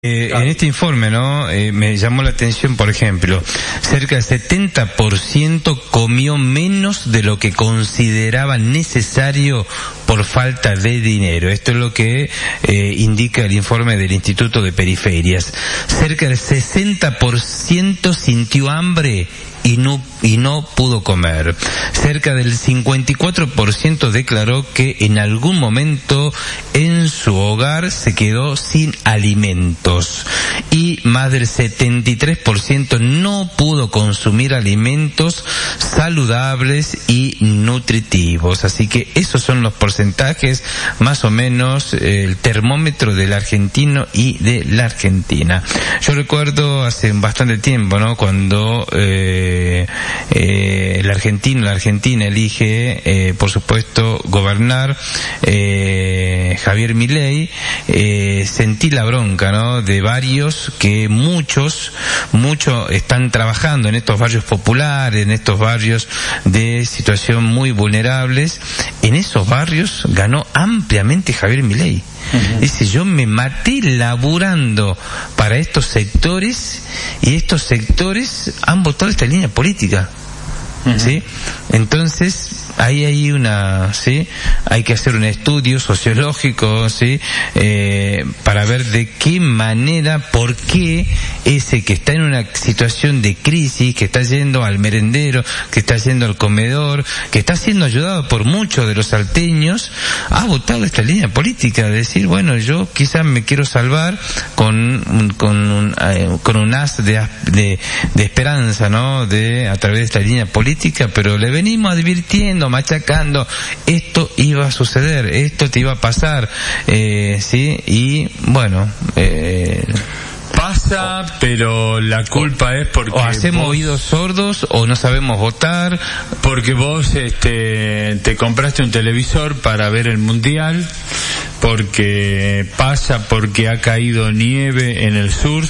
En este informe, ¿no? Me llamó la atención, por ejemplo, cerca del 70% comió menos de lo que consideraba necesario por falta de dinero. Esto es lo que indica el informe del Instituto de Periferias. Cerca del 60% sintió hambre y no pudo comer. Cerca del 54% declaró que en algún momento en su hogar se quedó sin alimentos. Y más del 73% no pudo consumir alimentos saludables y nutritivos. Así que esos son los porcentajes, más o menos, el termómetro del argentino y de la Argentina. Yo recuerdo hace bastante tiempo, ¿no? Cuando la Argentina elige, por supuesto, gobernar Javier Milei, sentí la bronca, ¿no? De varios que muchos están trabajando en estos barrios populares, en estos barrios de situación muy vulnerables. En esos barrios ganó ampliamente Javier Milei. Dice, yo me maté laburando para estos sectores y estos sectores han votado esta línea política. ¿Sí? Entonces, ahí hay hay que hacer un estudio sociológico, ¿sí? Para ver de qué manera, por qué ese que está en una situación de crisis, que está yendo al merendero, que está yendo al comedor, que está siendo ayudado por muchos de los salteños, ha votado esta línea política, de decir, bueno, yo quizás me quiero salvar con un haz de esperanza, ¿no? A través de esta línea política, pero le venimos advirtiendo, machacando, esto iba a suceder, esto te iba a pasar, ¿sí? Y bueno, pasa, pero la culpa es porque o hacemos oídos sordos o no sabemos votar, porque vos te compraste un televisor para ver el mundial, porque ha caído nieve en el sur,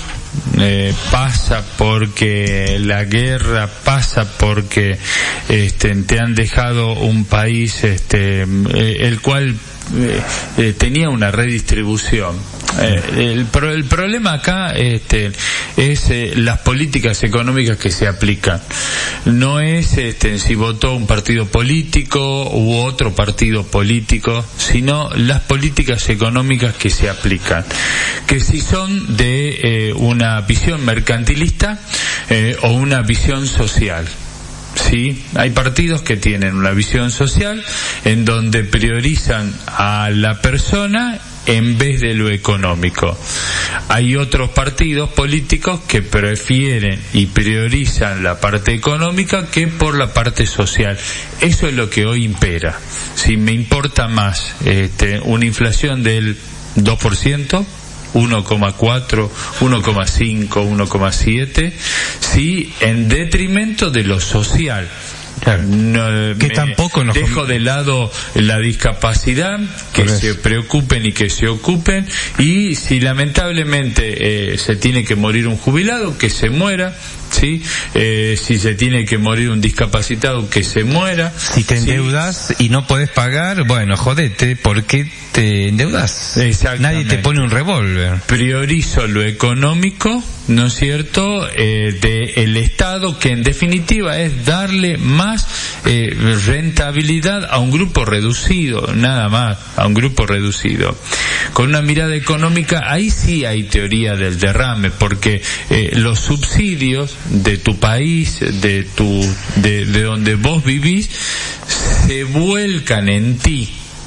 pasa porque la guerra, pasa porque te han dejado un país el cual tenía una redistribución. El problema acá es las políticas económicas que se aplican. No es si votó un partido político u otro partido político, sino las políticas económicas que se aplican, que si son de una visión mercantilista o una visión social. Sí, hay partidos que tienen una visión social en donde priorizan a la persona en vez de lo económico. Hay otros partidos políticos que prefieren y priorizan la parte económica que por la parte social. Eso es lo que hoy impera. Si me importa más una inflación del 2%, 1,4, 1,5, 1,7, sí, en detrimento de lo social. Claro. Que tampoco nos dejo de lado la discapacidad, que se preocupen y que se ocupen, y si lamentablemente se tiene que morir un jubilado, que se muera, ¿sí? Si se tiene que morir un discapacitado, que se muera. Si te endeudas y no podés pagar, bueno, jodete, ¿por qué te endeudas? Nadie te pone un revólver. Priorizo lo económico, ¿no es cierto?, del Estado, que en definitiva es darle más rentabilidad a un grupo reducido, nada más, a un grupo reducido. Con una mirada económica, ahí sí hay teoría del derrame, porque los subsidios de tu país, de donde vos vivís, se vuelcan en ti.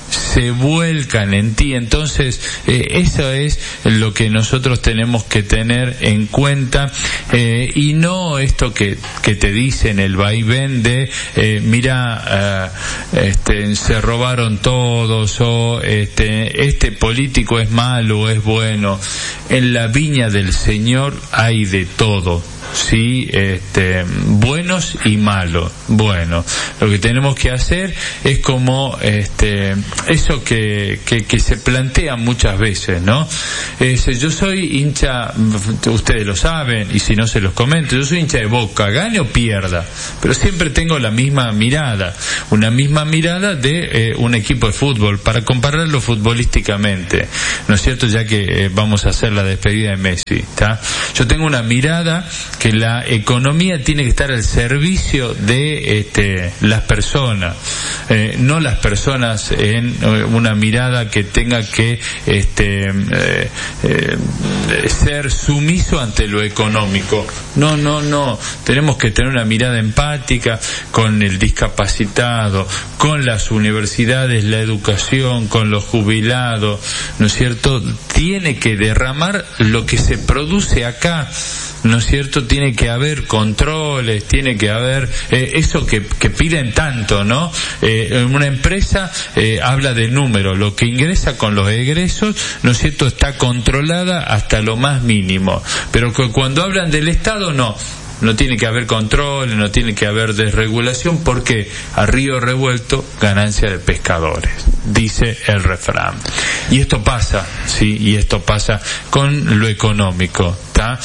Entonces eso es lo que nosotros tenemos que tener en cuenta, y no esto que te dicen, el vaivén de se robaron todos, o este político es malo o es bueno. En la viña del Señor hay de todo. sí, buenos y malos. Bueno, lo que tenemos que hacer es como eso que se plantea muchas veces, ¿no? Yo soy hincha, ustedes lo saben, y si no se los comento, yo soy hincha de Boca, gane o pierda, pero siempre tengo la misma mirada, una misma mirada de un equipo de fútbol, para compararlo futbolísticamente, ¿no es cierto? Ya que vamos a hacer la despedida de Messi, ¿está? Yo tengo una mirada que la economía tiene que estar al servicio de las personas, no las personas en una mirada que tenga que ser sumiso ante lo económico. No, tenemos que tener una mirada empática con el discapacitado, con las universidades, la educación, con los jubilados, ¿no es cierto? Tiene que derramar lo que se produce acá, ¿no es cierto? Tiene que haber controles, tiene que haber eso que piden tanto, ¿no? Una empresa habla de número, lo que ingresa con los egresos, ¿no es cierto?, está controlada hasta lo más mínimo, pero cuando hablan del Estado, no tiene que haber control, no tiene que haber desregulación, porque a río revuelto, ganancia de pescadores, dice el refrán. Y esto pasa, sí, y esto pasa con lo económico, ¿está?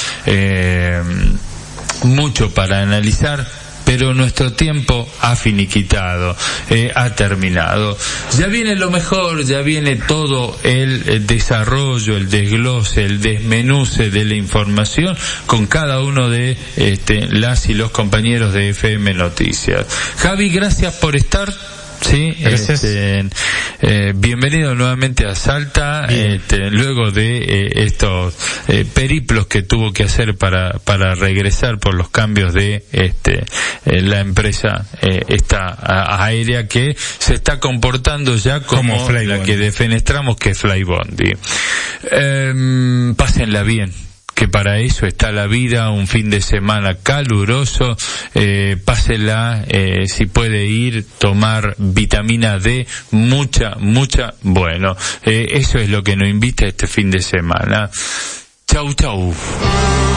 Mucho para analizar, pero nuestro tiempo ha finiquitado, ha terminado. Ya viene lo mejor, ya viene todo el desarrollo, el desglose, el desmenuce de la información con cada uno de las y los compañeros de FM Noticias. Javi, gracias por estar. Sí, gracias. Bienvenido nuevamente a Salta, luego de estos periplos que tuvo que hacer para regresar por los cambios de la empresa esta aérea, que se está comportando ya como la que defenestramos, que es Flybondi. Pásenla bien, que para eso está la vida, un fin de semana caluroso, pásela, si puede ir, tomar vitamina D, mucha, bueno, eso es lo que nos invita este fin de semana. Chau.